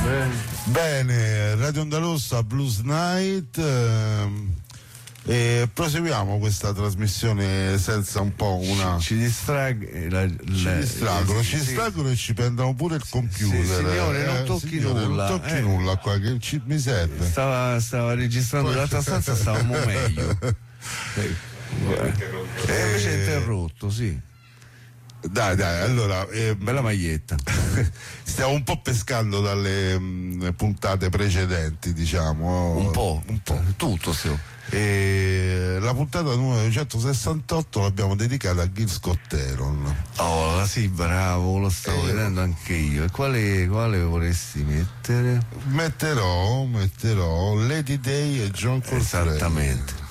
Bene, Radio Onda Rossa, Blues Night, e proseguiamo questa trasmissione senza un po' una... Ci distraggono e ci prendono pure il computer. Signore, non tocchi nulla. Non tocchi nulla qua, che mi serve. Stava registrando l'altra stanza, stavamo meglio. Invece è interrotto, sì. Dai, allora bella maglietta. Stiamo un po' pescando dalle puntate precedenti, diciamo. Un po'. Tutto stiamo. E la puntata numero 168 l'abbiamo dedicata a Gil Scott-Heron. Oh, sì, bravo, lo stavo vedendo anche io. E quale vorresti mettere? Metterò Lady Day e John Coltrane. Esattamente.